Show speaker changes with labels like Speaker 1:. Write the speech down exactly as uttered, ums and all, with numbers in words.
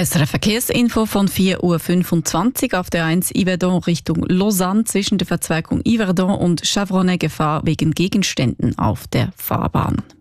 Speaker 1: SRF Verkehrsinfo von vier Uhr fünfundzwanzig auf der eins Yverdon Richtung Lausanne zwischen der Verzweigung Yverdon und Chevronnet Gefahr wegen Gegenständen auf der Fahrbahn.